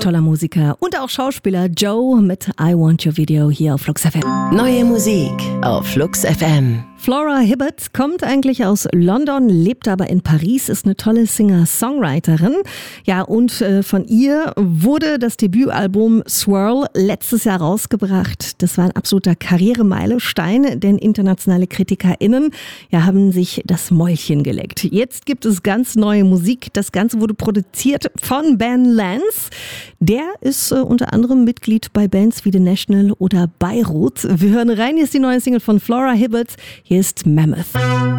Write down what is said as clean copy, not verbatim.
toller Musiker und auch Schauspieler Joe mit I Want Your Video hier auf Flux FM. Neue Musik auf Flux FM. Flora Hibbert kommt eigentlich aus London, lebt aber in Paris, ist eine tolle Singer-Songwriterin. Ja, und von ihr wurde das Debütalbum Swirl letztes Jahr rausgebracht. Das war ein absoluter Karrieremeilenstein, denn internationale KritikerInnen haben sich das Mäulchen geleckt. Jetzt gibt es ganz neue Musik. Das Ganze wurde produziert von Ben Lance. Der ist unter anderem Mitglied bei Bands wie The National oder Beirut. Wir hören rein, hier ist die neue Single von Flora Hibbert. Hier ist Mammoth.